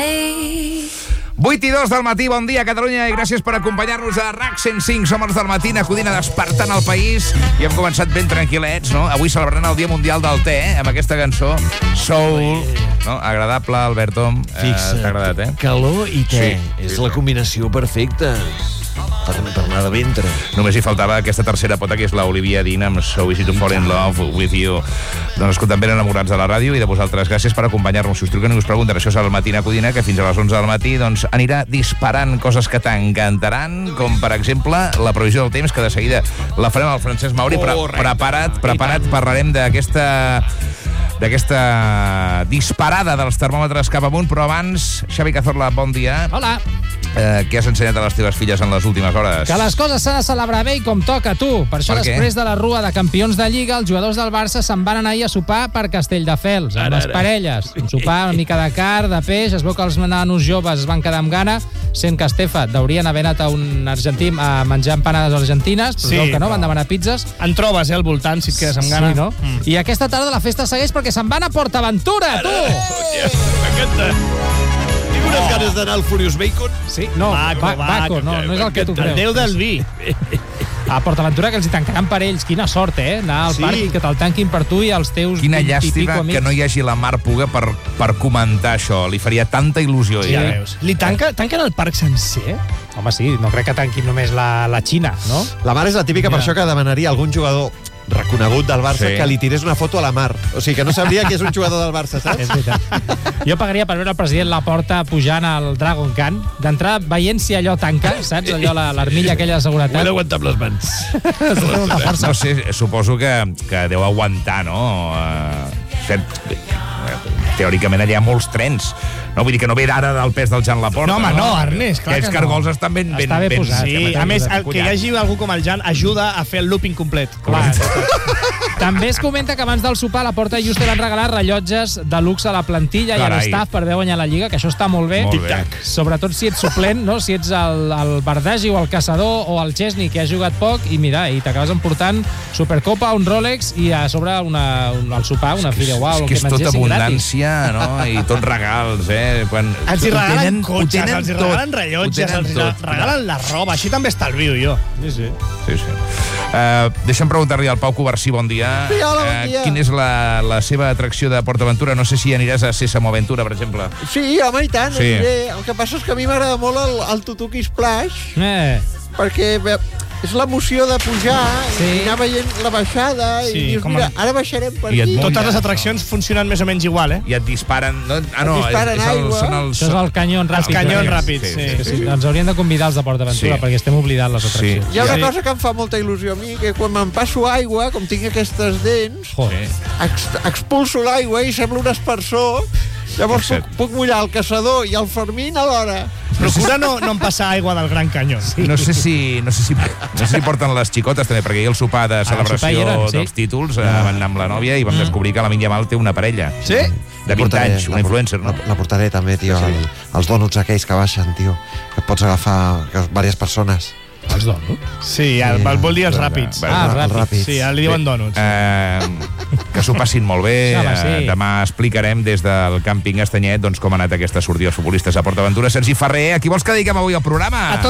me. 8:02 del matí, bon dia Catalunya i gràcies per acompanyar-nos a RAC 105. Som els del matí, acudint a despertant el país i hem començat ben tranquil·lets, no? Avui celebrant el Dia Mundial del Te, amb aquesta cançó Soul, no? Agradable, Alberto. Fixa't, t'ha agradat, calor i te. Sí, És la combinació perfecta per anar de ventre. Només hi faltava aquesta tercera pota, que és l'Olivia Dean amb So Easy to Fall in Love with You. Doncs escoltant, ben enamorats de la ràdio i de vosaltres. Gràcies per acompanyar-nos. Si us truquen i us pregunten, això és el Matí Codina, que fins a les 11 del matí doncs, anirà disparant coses que t'encantaran, com per exemple la previsió del temps, que de seguida la farem al Francesc Mauri. Prepara't, parlarem d'aquesta disparada dels termòmetres cap amunt, però abans, Xavi Cazorla, bon dia. Hola. Què has ensenyat a les teves filles en les últimes hores? Que les coses s'han de celebrar bé i com toca, tu. Per això, després de la rua de campions de Lliga, els jugadors del Barça se'n van anar ahir a sopar per Castelldefels, amb les parelles. Un sopar, una mica de carn, de peix. Es veu que els nanos joves es van quedar amb gana, sent que, Estefa, deurien haver anat a un argentí a menjar empanades argentines, però sí, que no, van demanar pizzas. En trobes, al voltant, si et quedes amb gana. Sí, no? I aquesta tarda la festa segueix perquè se'n van a PortAventura, tu! M'encanta! Tinc unes ganes d'anar al Furious Bacon. Sí, no, Baco, no és el que tu creus. El déu del vi. A PortAventura, que els hi tancaran per ells. Quina sort, anar al parc i que te'l tanquin per tu i els teus 20 i pico amics. Quina llàstima que no hi hagi la Mar Puga per comentar això. Li faria tanta il·lusió. Ja veus. Tanquen el parc sencer? Home, sí, no crec que tanquin només la Xina, no? La Mar és la típica, per això que demanaria algun jugador reconegut del Barça que li tirés una foto a la Mar. O sigui, que no sabria que és un jugador del Barça, saps? És veritat. Jo pagaria per veure el president Laporta pujant al Dragon Khan, d'entrar veient si allò tanca, saps? Allò, l'armilla aquella de seguretat. Ho he d'aguantar amb les mans. No sé, suposo que deu aguantar, no? Teòricament allà hi ha molts trens. No, vull dir que no ve d'ara del pes del Jan Laporta. No, home, no, Ernest, clar que no. Aquests cargols estan ben posat. Sí, a més, que hi hagi algú com el Jan ajuda a fer el looping complet. Clar. També es comenta que abans del sopar a Laporta i Juste van regalar rellotges de luxe a la plantilla i a l'estaf per haver guanyat la Lliga, que això està molt bé. Sobretot si ets suplent, no? Si ets el Bardagi o el Caçador o el Chesney, que ha jugat poc, i mira, i t'acabes emportant Supercopa, un Rolex i a sobre al sopar una fideuà o el que mengessin gratis. És que és tota abundància, no? I tots regals, Els hi regalen cotxes, els hi regalen rellotges, els hi regalen la roba. Així també estalvio jo. Sí. Deixa'm preguntar-li al Pau Covarsí, bon dia. Sí, hola, bon dia. Quina és la seva atracció de PortAventura? No sé si aniràs a Sésamo Aventura, per exemple. Sí, home, i tant. Sí. El que passa és que a mi m'agrada molt el Tutuki Splash, perquè és l'emoció de pujar i anar veient la baixada i dius, mira, ara baixarem per aquí. Totes les atraccions funcionen més o menys igual, I et disparen... disparen aigua. Això és el canyón ràpid. Els canyons ràpids, sí. Doncs haurien de convidar els de PortAventura, perquè estem oblidant les atraccions. Hi ha una cosa que em fa molta il·lusió a mi, que quan me'n passo aigua, com tinc aquestes dents, expulso l'aigua i sembla un aspersor. Llavors puc mullar el Caçador i el Fermín alhora. Procura no empassar aigua del Gran Canyó. No sé si porten les xicotes també, perquè ahir el sopar de celebració dels títols van anar amb la nòvia i vam descobrir que la Lamin Yamal té una parella. Sí? De 20 anys, una influencer, no? La portaré també, tio, els dònuts aquells que baixen, tio, que pots agafar diverses persones. Els dònuts? Sí, vol dir els ràpids. Els ràpids. Sí, li diuen dònuts. Que s'ho passin molt bé. Demà explicarem des del càmping Estanyet com ha anat aquesta sortida dels futbolistes a PortAventura. Sergi Ferrer, a qui vols que dediquem avui al programa?